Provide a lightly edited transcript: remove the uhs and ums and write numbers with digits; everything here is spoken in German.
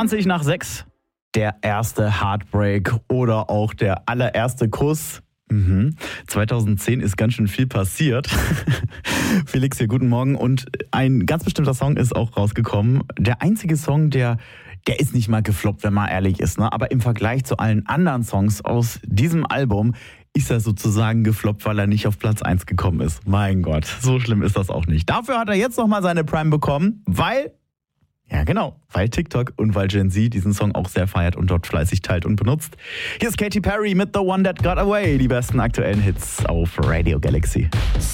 20 nach 6. Der erste Heartbreak oder auch der allererste Kuss. 2010 ist ganz schön viel passiert. Felix hier, guten Morgen. Und ein ganz bestimmter Song ist auch rausgekommen. Der einzige Song, der ist nicht mal gefloppt, wenn man ehrlich ist. Ne? Aber im Vergleich zu allen anderen Songs aus diesem Album ist er sozusagen gefloppt, weil er nicht auf Platz 1 gekommen ist. Mein Gott, so schlimm ist das auch nicht. Dafür hat er jetzt nochmal seine Prime bekommen, weil TikTok und weil Gen Z diesen Song auch sehr feiert und dort fleißig teilt und benutzt. Hier ist Katy Perry mit The One That Got Away, die besten aktuellen Hits auf Radio Galaxy.